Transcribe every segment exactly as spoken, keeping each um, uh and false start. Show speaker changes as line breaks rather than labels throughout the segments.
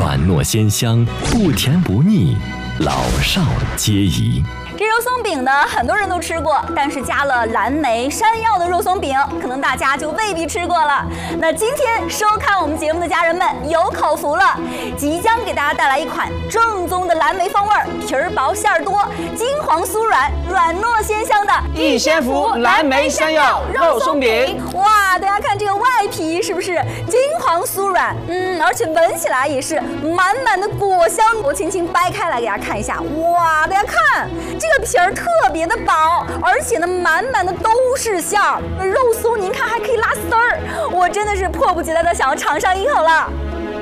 软糯鲜香，不甜不腻，老少皆宜。
这肉松饼呢，很多人都吃过，但是加了蓝莓、山药的肉松饼，可能大家就未必吃过了。那今天收看我们节目的家人们有口福了，即将给大家带来一款正宗的蓝莓风味，皮儿薄馅儿多，金黄酥软，软糯鲜香的
逸仙福蓝莓山药肉松饼。
哇，大家看这个外皮是不是金黄酥软？嗯，而且闻起来也是满满的果香。我轻轻掰开来给大家看一下，哇，大家看这个。这个皮儿特别的薄，而且呢，满满的都是馅儿。肉松您看还可以拉丝儿，我真的是迫不及待的想要尝上一口了。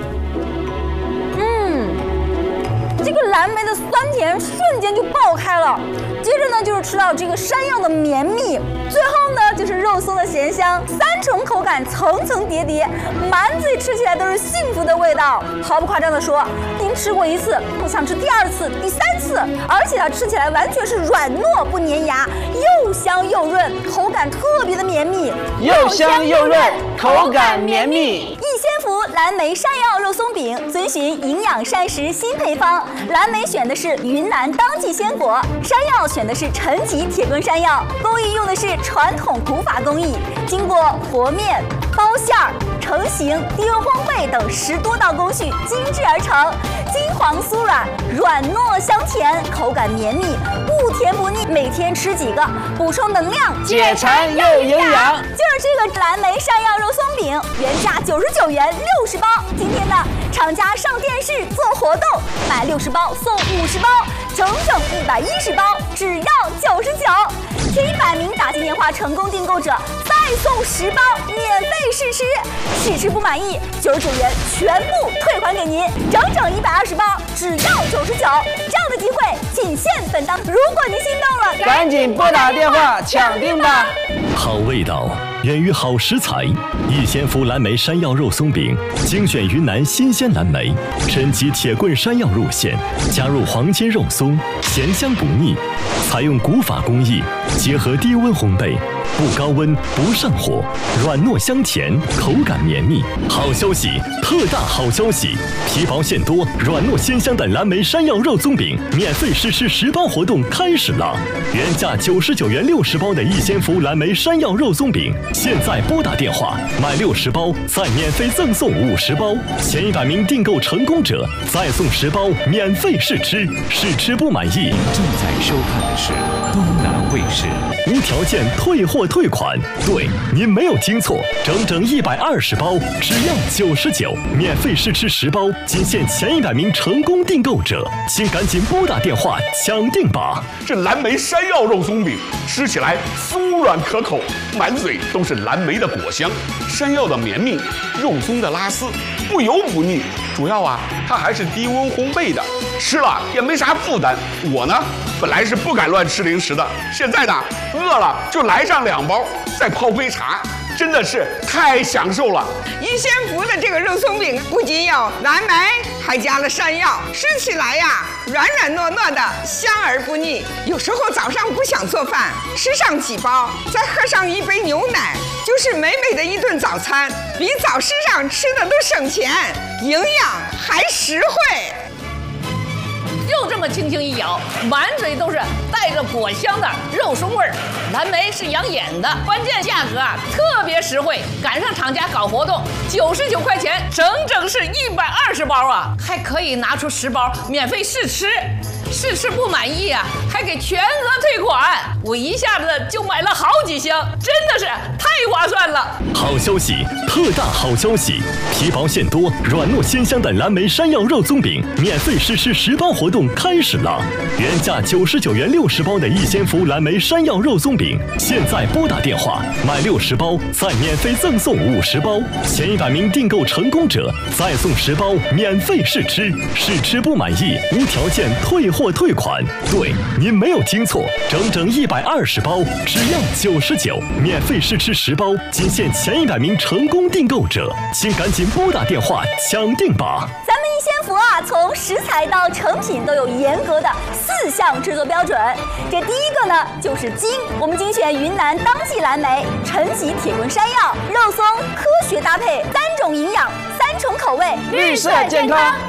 嗯，这个蓝莓的酸甜瞬间就爆开了，接着呢就是吃到这个山药的绵密，最后呢就是肉松的咸香，三重口感层层叠叠，满嘴吃起来都是幸福的味道。毫不夸张的说，您吃过一次，我想吃第二次、第三次，而且它吃起来完全是软糯不粘牙，又香又润，口感特别的绵密，
又香又润，口感绵密。
逸仙福蓝莓山药肉松饼遵循营养膳食新配方，蓝莓选的是云南当季鲜果，山药选的是陈皮铁棍山药，工艺用的是传统古法工艺，经过和面、包馅儿、成型、低温烘焙等十多道工序精制而成，金黄酥软，软糯香甜，口感绵密，不甜不腻。每天吃几个，补充能量，
解馋又营养。
就是这个蓝莓山药肉松饼，原价九十九元六十包，今天呢，厂家上电视做活动，买六十包送五十包，整整一百一十包，只要九十九。前一百名打进电话成功订购者，再送十包免费试吃，试吃不满意，九十九元全部退还给您，整整一百二十包，只要九十九。这样的机会仅限本档，如果您心动了，
赶紧拨打电话抢订吧。
好味道源于好食材，逸仙福蓝莓山药肉松饼精选云南新鲜蓝莓，陈皮铁棍山药入馅，加入黄金肉松，咸香不腻，采用古法工艺，结合低温烘焙，不高温不上火，软糯香甜，口感绵密。好消息，特大好消息！皮薄馅多，软糯鲜香的蓝莓山药肉松饼免费试吃十包活动开始了！原价九十九元六十包的逸仙福蓝莓山药肉松饼，现在拨打电话买六十包，再免费赠送五十包，前一百名订购成功者再送十包免费试吃，试吃不满意。
正在收看的是东南卫视，
无条件退货退款。对，您没有听错，整整一百二十包，只要九十九，免费试吃十包，仅限前一百名成功订购者，请赶紧拨打电话抢订吧！
这蓝莓山药肉松饼吃起来酥软可口，满嘴都是蓝莓的果香，山药的绵密，肉松的拉丝，不油不腻。主要啊，它还是低温烘焙的，吃了也没啥负担。我呢，本来是不敢乱吃零食的，现在呢，饿了就来上两包，再泡杯茶。真的是太享受了！
逸仙福的这个肉松饼不仅有蓝莓，还加了山药，吃起来呀软软糯糯的，香而不腻。有时候早上不想做饭，吃上几包，再喝上一杯牛奶，就是美美的一顿早餐，比早市上吃的都省钱，营养还实惠。
就这么轻轻一咬，满嘴都是带着果香的肉松味儿。蓝莓是养眼的，关键价格啊特别实惠，赶上厂家搞活动，九十九块钱，整整是一百二十包啊，还可以拿出十包免费试吃。试吃不满意啊，还给全额退款。我一下子就买了好几箱，真的是太划算了。
好消息，特大好消息！皮薄馅多，软糯鲜香的蓝莓山药肉松饼免费试吃十包活动开始了。原价九十九元六十包的逸仙福蓝莓山药肉松饼，现在拨打电话买六十包，再免费赠送五十包，前一百名订购成功者再送十包免费试吃，试吃不满意无条件退货。或退款。对，您没有听错，整整一百二十包，只要九十九，免费试吃十包，仅限前一百名成功订购者，请赶紧拨打电话抢订吧。
咱们逸仙福啊，从食材到成品都有严格的四项制作标准。这第一个呢，就是精，我们精选云南当季蓝莓、陈皮铁棍山药、肉松，科学搭配，三种营养，三重口味，
绿色健康。